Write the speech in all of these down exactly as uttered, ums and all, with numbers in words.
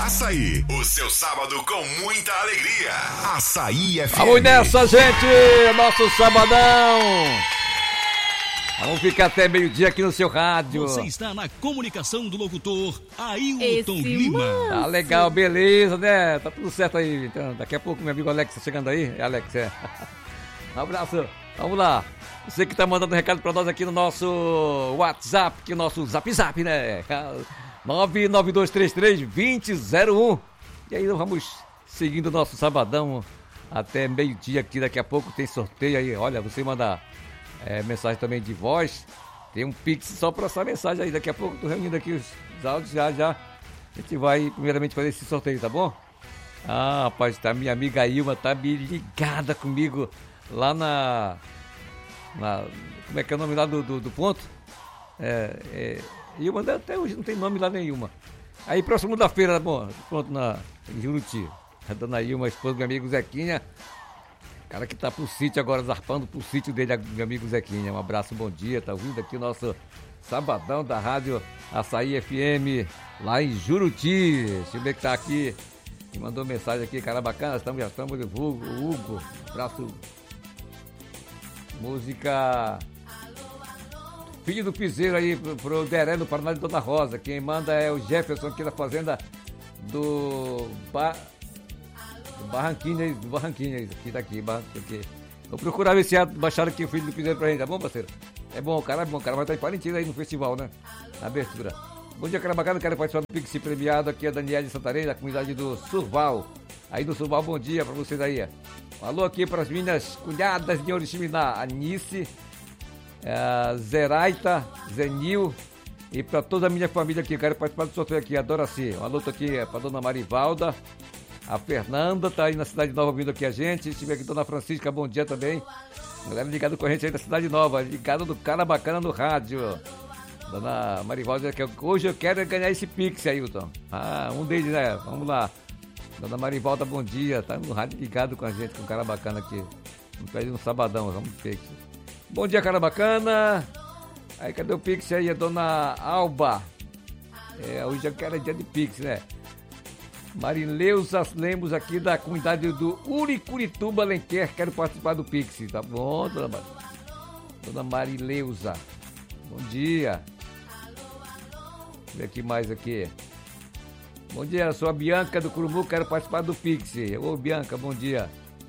Açaí, o seu sábado com muita alegria. Açaí F M. Vamos nessa, gente! Nosso sabadão! Vamos ficar até meio-dia aqui no seu rádio. Você está na comunicação do locutor Ailton Esse Lima. manso. Tá legal, beleza, né? Tá tudo certo aí. Então, daqui a pouco meu amigo Alex tá chegando aí. É Alex, é. Um abraço. Vamos lá. Você que tá mandando um recado pra nós aqui no nosso WhatsApp, que é o nosso Zap Zap, né? nove nove dois três três, dois zero zero um. E aí, vamos seguindo o nosso sabadão até meio-dia aqui. Daqui a pouco tem sorteio aí. Olha, você manda é, mensagem também de voz. Tem um Pix só para essa mensagem aí. Daqui a pouco tô reunindo aqui os, os áudios. Já, já. A gente vai primeiramente fazer esse sorteio, tá bom? Ah, rapaz, tá, minha amiga Ilma tá me ligada comigo lá na... na como é que é o nome lá do, do, do ponto? É... é Ilma até hoje não tem nome lá nenhuma. Aí próximo da feira, bom, pronto, na em Juruti. A dona Ilma, a esposa do meu amigo Zequinha. Cara que tá pro sítio agora, zarpando pro sítio dele, meu amigo Zequinha. Um abraço, bom dia. Tá ouvindo aqui o nosso sabadão da rádio Açaí F M, lá em Juruti. Deixa eu ver que tá aqui. Me mandou mensagem aqui, cara bacana. Estamos, já estamos de Hugo. Hugo. Abraço. Música... Filho do Piseiro aí pro, pro Deré no Paraná de Dona Rosa. Quem manda é o Jefferson aqui da fazenda do, ba... do Barranquinha, do Barranquinha, aqui daqui, Barranquinha, aqui. Vou procurar ver se baixaram aqui o Filho do Piseiro pra gente, tá bom, parceiro? É bom, o cara é bom, o cara vai estar em Parintins aí no festival, né? Na abertura. Bom dia, cara bacana, quero participar do Pix premiado aqui, a Daniela de Santarém, da comunidade do Surval. Aí do Surval, bom dia pra vocês aí. Um alô aqui pras minhas cunhadas de Oriximiná, Anice, É, Zeraita, Zenil e para toda a minha família aqui, quero participar do sorteio aqui, a Doraci. Uma luta aqui é para dona Marivalda, a Fernanda tá aí na Cidade Nova ouvindo aqui a gente. Estive aqui, dona Francisca, bom dia também. Galera ligada com a gente aí da Cidade Nova, ligado do cara bacana no rádio. Dona Marivalda, que hoje eu quero ganhar esse Pix, Ailton. Ah, um deles, né? Vamos lá. Dona Marivalda, bom dia, tá no rádio ligado com a gente, com um cara bacana aqui. Vamos pedir um sabadão, vamos ver aqui. Bom dia, cara bacana. Aí, cadê o Pix aí? A dona Alba. É, hoje eu quero é dia de Pix, né? Marileuza Lemos aqui da comunidade do Uricurituba, Alenquer. Quero participar do Pix. Tá bom, dona Mar... Dona Marileuza. Bom dia. Deixa eu ver aqui mais aqui. Bom dia, sou a Bianca do Curumu. Quero participar do Pix. Ô, Bianca, bom dia.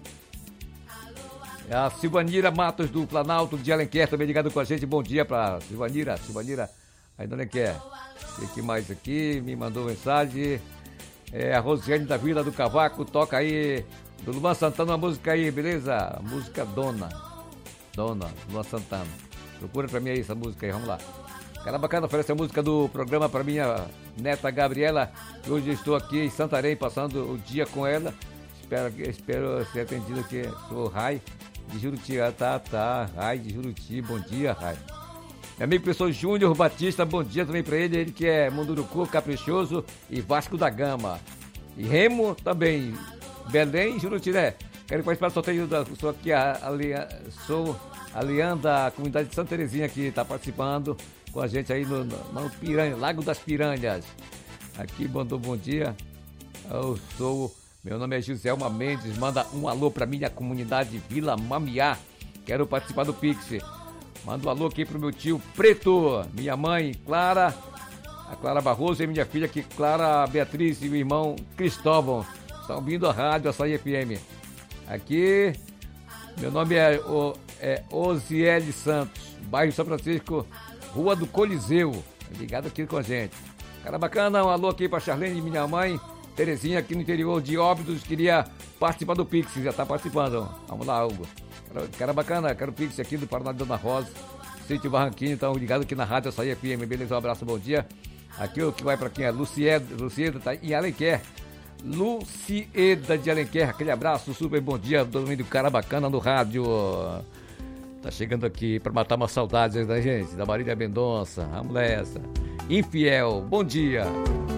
A Silvanira Matos do Planalto de Alenquer também ligado com a gente. Bom dia pra Silvanira. Silvanira aí do Alenquer. O que mais aqui? Me mandou mensagem. É, a Rosiane da Vila do Cavaco. Toca aí do Luan Santana uma música aí, beleza? A música Dona. Dona, Luan Santana. Procura pra mim aí essa música aí, vamos lá. Cara bacana, oferece a música do programa pra minha neta Gabriela. Hoje eu estou aqui em Santarém passando o dia com ela. Espero, espero ser atendido aqui. Sou o Rai de Juruti. Ah, tá, tá. Rai de Juruti. Bom dia, Rai. Meu amigo professor Júnior Batista, bom dia também pra ele. Ele que é Munduruku, Caprichoso e Vasco da Gama. E Remo também. Belém e Juruti, né? Quero participar do sorteio da. Sou aqui, a, a, sou a Leandra da comunidade de Santa Terezinha que está participando com a gente aí no, no, no Piranha, Lago das Piranhas. Aqui mandou bom dia. Eu sou. Meu nome é Giselma Mendes, manda um alô pra minha comunidade Vila Mamiá. Quero participar do Pix. Manda um alô aqui pro meu tio Preto, minha mãe Clara, a Clara Barroso e minha filha aqui, Clara Beatriz e o irmão Cristóvão. Estão ouvindo a rádio Açaí F M. Aqui, meu nome é, o, é Osiele Santos, bairro São Francisco, Rua do Coliseu. Ligado aqui com a gente. Cara bacana, um alô aqui pra Charlene, minha mãe. Terezinha aqui no interior de Óbidos, queria participar do Pix, já tá participando. Vamos lá, Hugo. Cara bacana, quero o Pix aqui do Paraná de Dona Rosa, Sítio Barranquinho, então ligado aqui na rádio Açaí F M, beleza? Um abraço, bom dia. Aqui o que vai pra quem é Lucieda, Lucieda tá em Alenquer. Lucieda de Alenquer, aquele abraço, super bom dia, dormindo cara bacana no rádio. Tá chegando aqui pra matar uma saudade da gente, da Marília Mendonça, vamos nessa. Infiel, bom dia.